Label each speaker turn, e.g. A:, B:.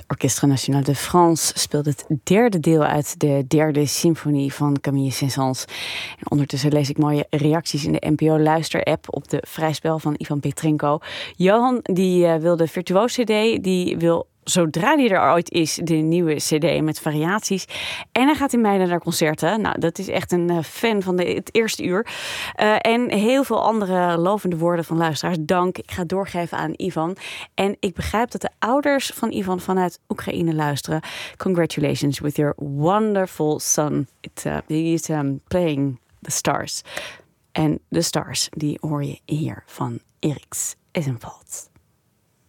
A: Orchestre National de France speelt het derde deel uit de derde symfonie van Camille Saint-Saëns. En ondertussen lees ik mooie reacties in de NPO Luister-app op de Vrijspel van Ivan Petrenko. Johan die wil de virtuoos-cd, die wil zodra die er ooit is de nieuwe cd met variaties. En hij gaat in mei naar concerten. Nou, dat is echt een fan van het eerste uur. En heel veel andere lovende woorden van luisteraars. Dank. Ik ga doorgeven aan Ivan. En ik begrijp dat de ouders van Ivan vanuit Oekraïne luisteren. Congratulations with your wonderful son. He is playing the stars. En de stars, die hoor je hier van Eriks Esenvald.